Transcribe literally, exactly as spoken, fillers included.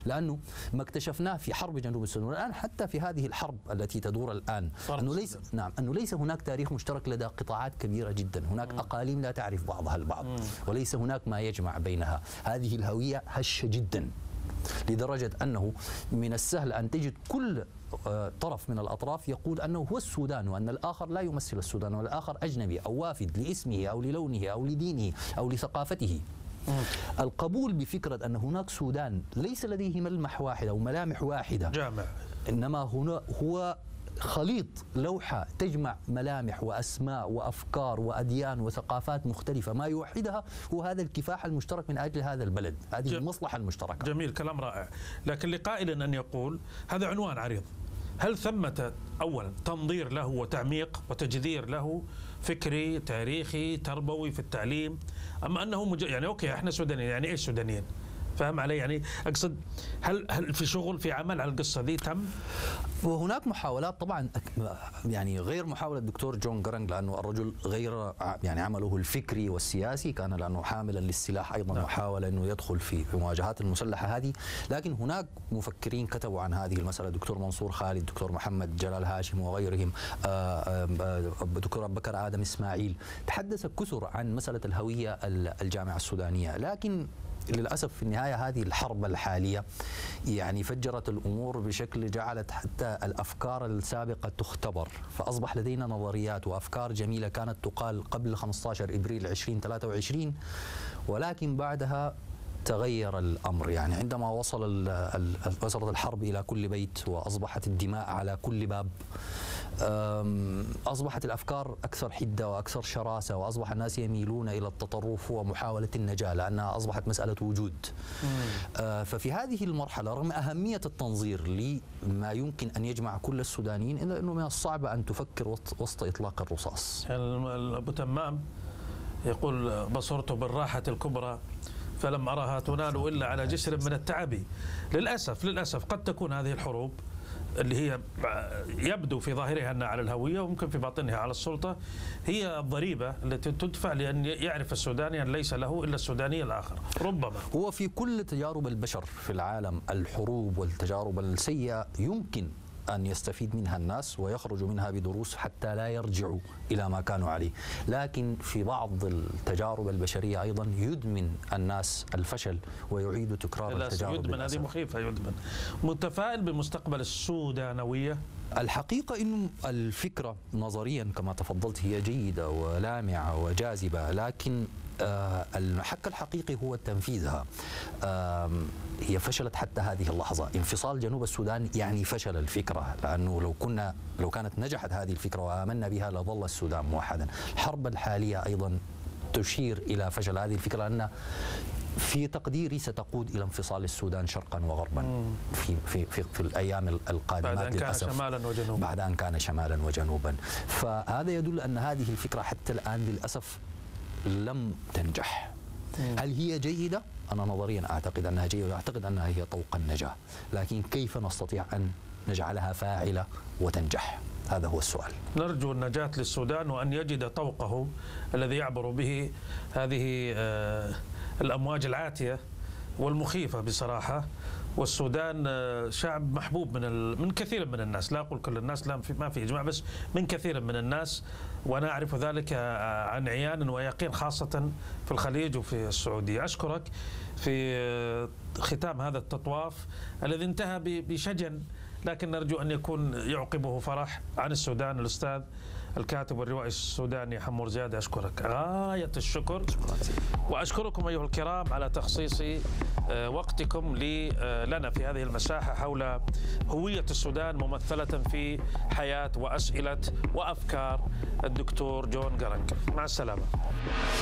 لأنه ما اكتشفناه في حرب جنوب السودان والآن حتى في هذه الحرب التي تدور الآن أنه ليس نعم أنه ليس هناك تاريخ مشترك لدى قطاعات كبيرة جدا، هناك أقاليم لا تعرف بعضها البعض وليس هناك ما يجمع بينها. هذه الهوية هشة جدا لدرجة أنه من السهل أن تجد كل طرف من الأطراف يقول أنه هو السودان وأن الآخر لا يمثل السودان والآخر أجنبي أو وافد لاسمه أو للونه أو لدينه أو لثقافته. القبول بفكرة أن هناك سودان ليس لديه ملمح واحد أو ملامح واحدة جامع، إنما هنا هو خليط لوحة تجمع ملامح وأسماء وأفكار وأديان وثقافات مختلفة، ما يوحدها هو هذا الكفاح المشترك من أجل هذا البلد، هذه المصلحة المشتركة. جميل، كلام رائع. لكن لقائل أن يقول هذا عنوان عريض، هل ثمة أولا تنظير له وتعميق وتجذير له فكري تاريخي تربوي في التعليم، أما أنه مج... يعني أوكي إحنا سودانيين، يعني إيش سودانيين؟ فهم علي؟ يعني أقصد هل هل في شغل في عمل على القصة دي تم؟ وهناك محاولات طبعا، يعني غير محاولة الدكتور جون جرانج لأنه الرجل غير يعني عمله الفكري والسياسي كان لأنه حاملا للسلاح أيضا نعم. وحاول أنه يدخل في المواجهات المسلحة هذه، لكن هناك مفكرين كتبوا عن هذه المسألة، دكتور منصور خالد، دكتور محمد جلال هاشم وغيرهم، دكتور أبو بكر آدم إسماعيل، تحدث كثر عن مسألة الهوية الجامعة السودانية. لكن للأسف في النهاية هذه الحرب الحالية يعني فجرت الأمور بشكل جعلت حتى الأفكار السابقة تختبر، فأصبح لدينا نظريات وأفكار جميلة كانت تقال قبل خمسة عشر إبريل ألفين وثلاثة وعشرين، ولكن بعدها تغير الأمر. يعني عندما وصل وصلت الحرب إلى كل بيت وأصبحت الدماء على كل باب، أصبحت الأفكار أكثر حدة وأكثر شراسة، وأصبح الناس يميلون إلى التطرف ومحاولة النجاة لأنها أصبحت مسألة وجود. ففي هذه المرحلة رغم أهمية التنظير لما يمكن أن يجمع كل السودانيين إلا أنه من الصعب أن تفكر وسط إطلاق الرصاص. أبو تمام يقول بصرت بالراحة الكبرى فلم أرها تنال إلا على جسر من التعب. للأسف للأسف قد تكون هذه الحروب اللي هي يبدو في ظاهرها أنها على الهوية وممكن في باطنها على السلطة هي الضريبة التي تدفع لأن يعرف السوداني أن ليس له إلا السوداني الآخر. ربما هو في كل تجارب البشر في العالم الحروب والتجارب السيئة يمكن أن يستفيد منها الناس ويخرجوا منها بدروس حتى لا يرجعوا إلى ما كانوا عليه، لكن في بعض التجارب البشرية أيضا يدمن الناس الفشل ويعيد تكرار التجارب. يدمن، هذه مخيفة، يدمن. متفائل بمستقبل السودانوية؟ الحقيقة إنه الفكرة نظريا كما تفضلت هي جيدة ولامعة وجاذبة، لكن آه المحك الحقيقي هو تنفيذها. آه هي فشلت حتى هذه اللحظة. انفصال جنوب السودان يعني فشل الفكرة، لأنه لو كنا لو كانت نجحت هذه الفكرة وآمنا بها لظل السودان موحدا. الحرب الحالية أيضا تشير إلى فشل هذه الفكرة، لأن في تقديري ستقود إلى انفصال السودان شرقا وغربا في في في, في الأيام القادمة بعد أن كان شمالا وجنوبا. بعد أن كان شمالا وجنوبا. فهذا يدل أن هذه الفكرة حتى الآن للأسف لم تنجح. هل هي جيدة؟ أنا نظريا أعتقد أنها جيدة، وأعتقد أنها هي طوق النجاة، لكن كيف نستطيع أن نجعلها فاعلة وتنجح؟ هذا هو السؤال. نرجو النجاة للسودان وأن يجد طوقه الذي يعبر به هذه الأمواج العاتية والمخيفة بصراحة. والسودان شعب محبوب من من كثير من الناس، لا أقول كل الناس، لا ما في إجماع، بس من كثير من الناس، وأنا أعرف ذلك عن عيان ويقين، خاصة في الخليج وفي السعودية. أشكرك في ختام هذا التطواف الذي انتهى بشجن، لكن نرجو أن يكون يعقبه فرح، عن السودان الأستاذ الكاتب والروائي السوداني حمور زيادة. أشكرك غاية الشكر، وأشكركم أيها الكرام على تخصيص وقتكم لنا في هذه المساحة حول هوية السودان ممثلة في حياة وأسئلة وأفكار الدكتور جون جرانج. مع السلامة.